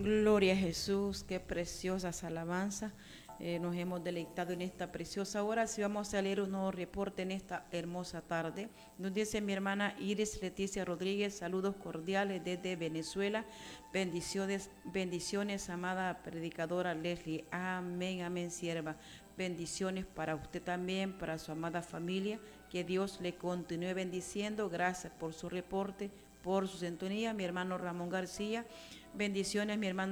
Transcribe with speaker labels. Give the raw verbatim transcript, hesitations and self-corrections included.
Speaker 1: Gloria a Jesús, qué preciosas alabanzas. Eh, nos hemos deleitado en esta preciosa hora. Si vamos a leer un nuevo reporte en esta hermosa tarde. Nos dice mi hermana Iris Leticia Rodríguez, saludos cordiales desde Venezuela. Bendiciones, bendiciones, amada predicadora Leslie. Amén, amén, sierva. Bendiciones para usted también, para su amada familia. Que Dios le continúe bendiciendo. Gracias por su reporte, por su sintonía. Mi hermano Ramón García. Bendiciones, mi hermano